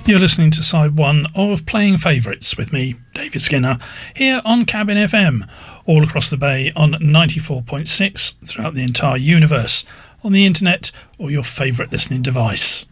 You're listening to side one of Playing Favourites with me, David Skinner, here on Cabin FM, all across the bay on 94.6 throughout the entire universe, on the internet or your favourite listening device.